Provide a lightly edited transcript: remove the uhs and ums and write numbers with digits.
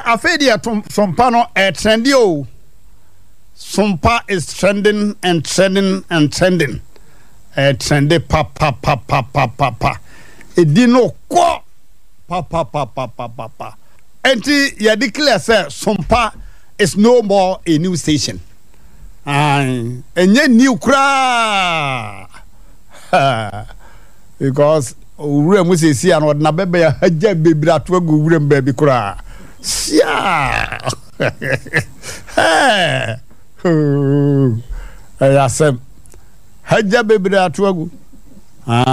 afedi sompa no trendy o. Sompa is trending and trending and trending. Trendy pa. Edino ko pa. Enti ya declare say Sompa is no more a new station. Enye new kra. Because ure mu se si an na bebe ya haja bebira to agu ure mbabi kra. Sia. Ayasem haja bebira to agu.